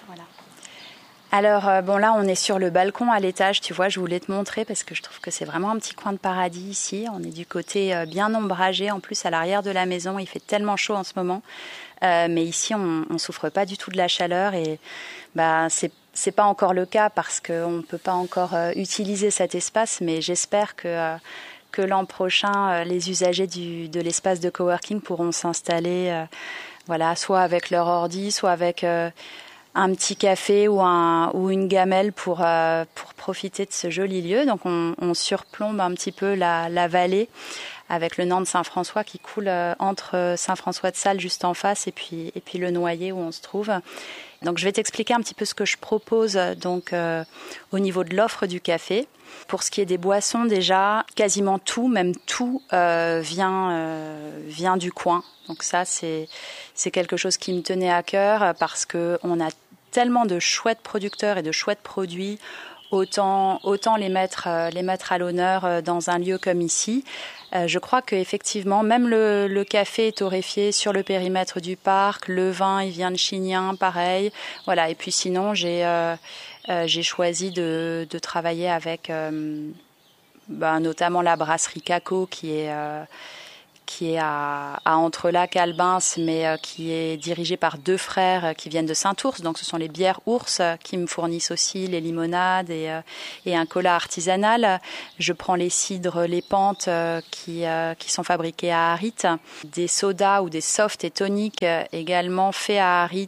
Voilà. Alors, bon, là, on est sur le balcon à l'étage, tu vois, je voulais te montrer parce que je trouve que c'est vraiment un petit coin de paradis ici. On est du côté bien ombragé, en plus à l'arrière de la maison, il fait tellement chaud en ce moment. Mais ici, on souffre pas du tout de la chaleur et c'est pas encore le cas parce qu'on ne peut pas encore utiliser cet espace, mais j'espère que l'an prochain, les usagers de l'espace de coworking pourront s'installer voilà, soit avec leur ordi, soit avec un petit café ou une gamelle pour profiter de ce joli lieu. Donc on surplombe un petit peu la vallée avec le Nant de Saint-François qui coule entre Saint-François-de-Sales juste en face et puis le Noyer où on se trouve. Donc je vais t'expliquer un petit peu ce que je propose donc au niveau de l'offre du café. Pour ce qui est des boissons, déjà, quasiment tout, même tout, vient du coin. Donc ça, c'est quelque chose qui me tenait à cœur parce qu'on a tellement de chouettes producteurs et de chouettes produits, autant les mettre à l'honneur dans un lieu comme ici. Je crois qu'effectivement, même le café est torréfié sur le périmètre du parc, le vin, il vient de Chignin, pareil. Voilà. Et puis sinon, j'ai choisi de travailler avec notamment la brasserie Caco qui est à Entrelacs-Albins, mais qui est dirigée par deux frères qui viennent de Saint-Ours. Donc ce sont les bières Ours qui me fournissent aussi les limonades et un cola artisanal. Je prends les cidres, les pentes qui sont fabriqués à Harrit, des sodas ou des soft et toniques également faits à Harrit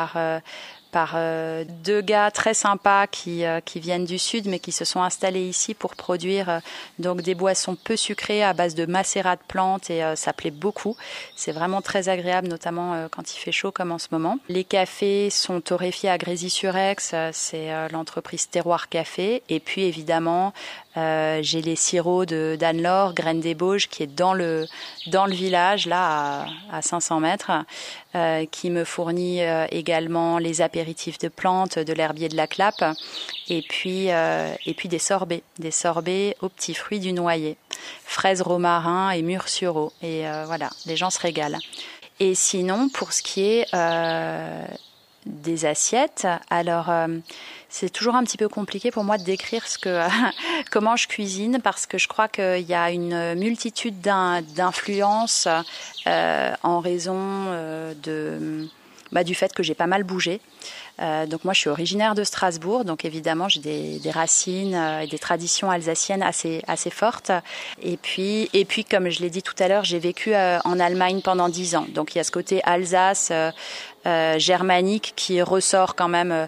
par deux gars très sympas qui viennent du sud mais qui se sont installés ici pour produire donc des boissons peu sucrées à base de macérat de plantes et ça plaît beaucoup. C'est vraiment très agréable, notamment quand il fait chaud comme en ce moment. Les cafés sont torréfiés à Grésy-sur-Aix, c'est l'entreprise Terroir Café. Et puis évidemment, j'ai les sirops d'Anne-Laure, Graines des Bauges, qui est dans le village, là à 500 mètres, qui me fournit également les apéritifs de plantes, de l'herbier de la Clappe, et puis des sorbets aux petits fruits du Noyer, fraises, romarin et mûres sur eau. Et voilà, les gens se régalent. Et sinon, pour ce qui est des assiettes, alors c'est toujours un petit peu compliqué pour moi de décrire comment je cuisine parce que je crois qu'il y a une multitude d'influences en raison du fait que j'ai pas mal bougé. Donc moi je suis originaire de Strasbourg, donc évidemment j'ai des racines et des traditions alsaciennes assez fortes. Et puis comme je l'ai dit tout à l'heure, j'ai vécu en Allemagne pendant 10 ans. Donc il y a ce côté Alsace germanique qui ressort quand même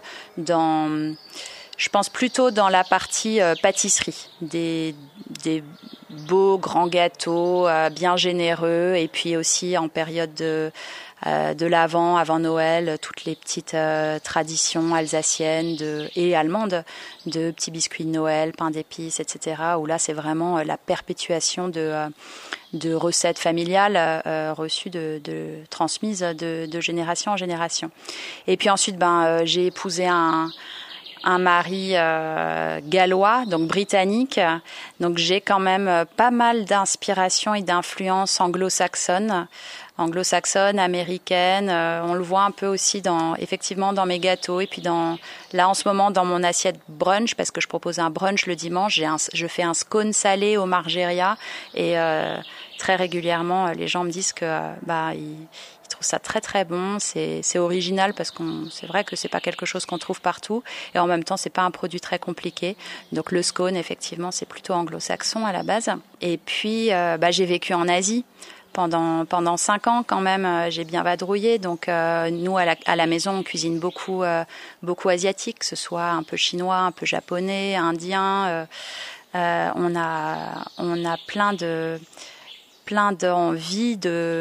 je pense plutôt dans la partie pâtisserie, des beaux grands gâteaux bien généreux, et puis aussi en période de l'Avent, avant Noël, toutes les petites traditions alsaciennes et allemandes de petits biscuits de Noël, pain d'épices, etc. Où là c'est vraiment la perpétuation de recettes familiales reçues transmises de génération en génération. Et puis ensuite j'ai épousé un mari gallois, donc britannique. Donc j'ai quand même pas mal d'inspiration et d'influence anglo-saxonne, américaine. On le voit un peu aussi effectivement dans mes gâteaux et puis là en ce moment dans mon assiette brunch, parce que je propose un brunch le dimanche. Je fais un scone salé au margéria et très régulièrement les gens me disent que ils trouvent ça très très bon, c'est original parce c'est vrai que c'est pas quelque chose qu'on trouve partout et en même temps c'est pas un produit très compliqué. Donc le scone effectivement c'est plutôt anglo-saxon à la base. Et puis j'ai vécu en Asie pendant 5 ans quand même, j'ai bien vadrouillé. Donc nous à la maison on cuisine beaucoup asiatique, que ce soit un peu chinois, un peu japonais, indien. On a plein d'envie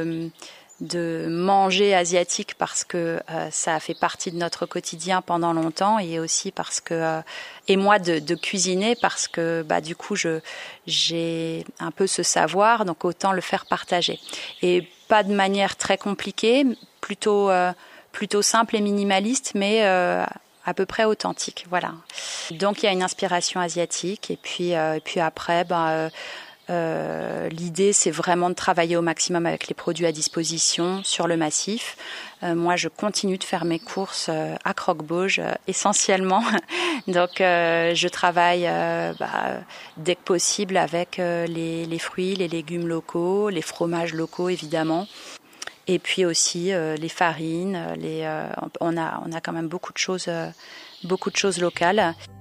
de manger asiatique parce que ça a fait partie de notre quotidien pendant longtemps, et aussi parce que et moi de cuisiner parce que du coup j'ai un peu ce savoir, donc autant le faire partager, et pas de manière très compliquée, plutôt simple et minimaliste, mais à peu près authentique. Voilà. Donc il y a une inspiration asiatique, et puis après L'idée, c'est vraiment de travailler au maximum avec les produits à disposition sur le massif. Moi, je continue de faire mes courses à Croque-Bauge essentiellement. Donc, je travaille dès que possible avec les fruits, les légumes locaux, les fromages locaux évidemment. Et puis aussi les farines. On a quand même beaucoup de choses locales.